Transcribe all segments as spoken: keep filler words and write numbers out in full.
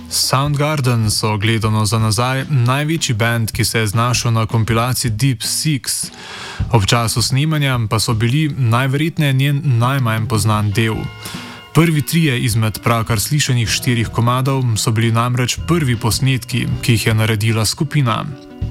Soundgarden so gledano za nazaj največji band, ki se je znašel na kompilaciji Deep Six. Ob času snemanja pa so bili najverjetneje njen najmanj poznan del. Prvi trije izmed pravkar slišanih štirih komadov so bili namreč prvi posnetki, ki jih je naredila skupina.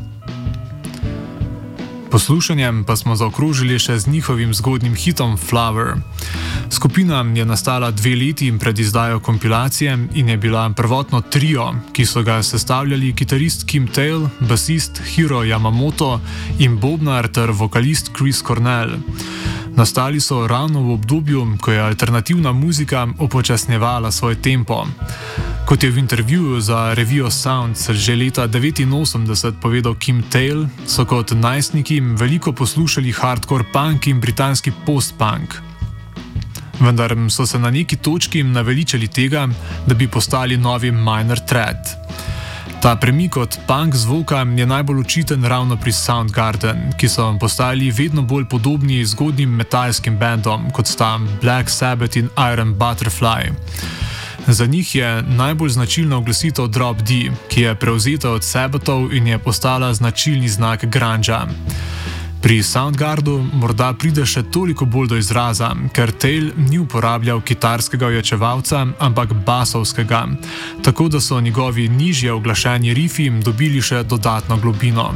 Poslušanjem pa smo zaokrožili še z njihovim zgodnjim hitom Flower. Skupina je nastala dve leti pred izdajo kompilacije in je bila prvotno trio, ki so ga sestavljali kitarist Kim Thayil, basist Hiro Yamamoto in bobnar ter vokalist Chris Cornell. Nastali so ravno v obdobju, ko je alternativna muzika upočasnjevala svoj tempo. Kot je v intervjuju za revijo Sounds že leta devetinosemdeset povedal Kim Thayil, so kot najstniki veliko poslušali hardcore punk in britanski post-punk. Vendar so se na neki točki naveličali tega, da bi postali novi Minor Threat. Ta premik od punk zvoka je najbolj očiten ravno pri Soundgarden, ki so postali vedno bolj podobni zgodnjim metalskim bandom, kot sta Black Sabbath in Iron Butterfly. Za njih je najbolj značilna oglasitev Drop D, ki je prevzeta od Sabbathov in je postala značilni znak grunga. Pri Soundgardu morda pride še toliko bolj do izraza, ker Thayil ni uporabljal kitarskega ojačevalca, ampak basovskega, tako da so njegovi nižje uglašeni rifi dobili še dodatno globino.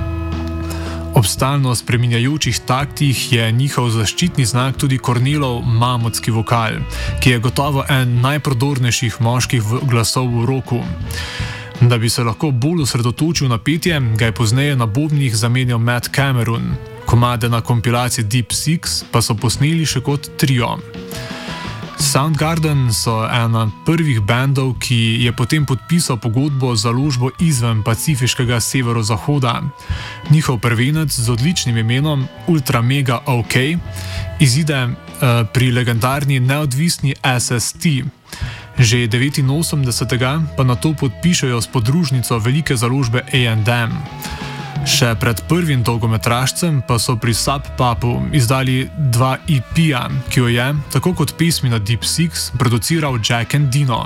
Ob stalno spreminjajočih taktih je njihov zaščitni znak tudi Cornellov mamutski vokal, ki je gotovo en najprodornejših moških glasov v rocku. Da bi se lahko bolj osredotočil na petje, ga je pozneje na bobnih zamenjal Matt Cameron. Komade na kompilaciji Deep Six pa so posneli še kot trio. Soundgarden so ena prvih bandov, ki je potem podpisal pogodbo za založbo izven pacifiškega severozahoda. Njihov prvenec z odličnim imenom Ultra Mega OK izide uh, pri legendarni neodvisni S S T. Že devetinosemdesetega pa na to podpišajo s podružnico velike založbe A and M. Še pred prvim dolgometražcem pa so pri Sub Pupu izdali dva E P-ja, ki jo je, tako kot pesmi na Deep Six, produciral Jack Endino.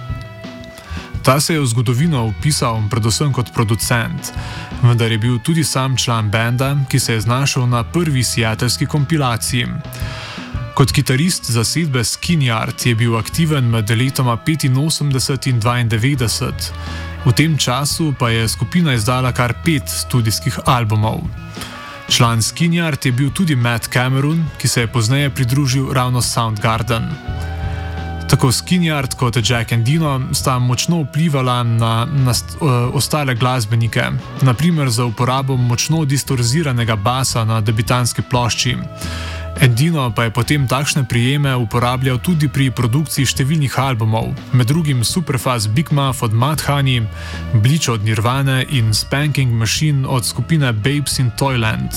Ta se je v zgodovino vpisal predvsem kot producent, vendar je bil tudi sam član benda, ki se je znašel na prvi seattleski kompilaciji. Kot kitarist zasedbe Skin Yard je bil aktiven med letoma petinosemdeset in dvaindevetdeset. V tem času pa je skupina izdala kar pet studijskih albumov. Član Skin Yard je bil tudi Matt Cameron, ki se je pozneje pridružil ravno Soundgarden. Tako Skin Yard kot Jack Endino sta močno vplivala na, na uh, ostale glasbenike, naprimer za uporabo močno distorziranega basa na debitanski plošči. Endino pa je potem takšne prijeme uporabljal tudi pri produkciji številnih albumov, med drugim Superfuzz Big Muff od Mudhoney, Bleach od Nirvane in Spanking Machine od skupine Babes in Toyland.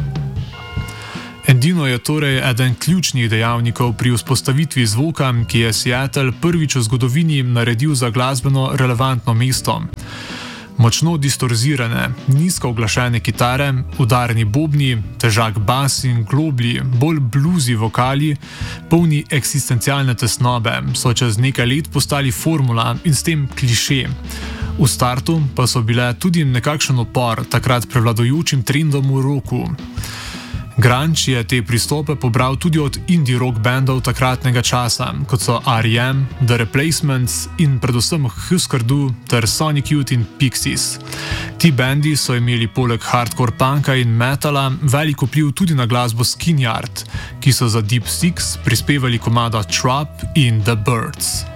Endino je torej eden ključnih dejavnikov pri vzpostavitvi zvoka, ki je Seattle prvič v zgodovini naredil za glasbeno relevantno mesto. Močno distorzirane, nizko uglašene kitare, udarni bobni, težak bas in globlji, bolj bluzi vokali, polni eksistencialne tesnobe, so čez nekaj let postali formula in s tem kliše. V startu pa so bile tudi nekakšen upor takrat prevladujočim trendom v rocku. Grunge je te pristope pobral tudi od indie rock bandov takratnega časa, kot so R E M, The Replacements in predvsem Husker Du ter Sonic Youth in Pixies. Ti bandi so imeli poleg hardcore punka in metala velik vpliv tudi na glasbo Skin Yard, ki so za Deep Six prispevali komada Trap in The Birds.